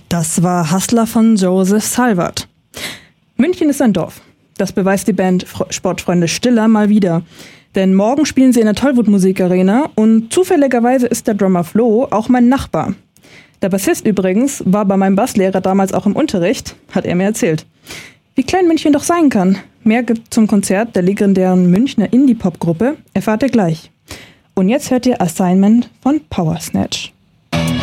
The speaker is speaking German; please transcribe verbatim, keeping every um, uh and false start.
Das war Hustler von Joseph Salvat. München ist ein Dorf. Das beweist die Band Sportfreunde Stiller mal wieder. Denn morgen spielen sie in der Tollwood Musikarena und zufälligerweise ist der Drummer Flo auch mein Nachbar. Der Bassist übrigens war bei meinem Basslehrer damals auch im Unterricht, hat er mir erzählt. Wie klein München doch sein kann. Mehr gibt zum Konzert der legendären Münchner Indie-Pop-Gruppe, erfahrt ihr gleich. Und jetzt hört ihr Assignment von Power Snatch.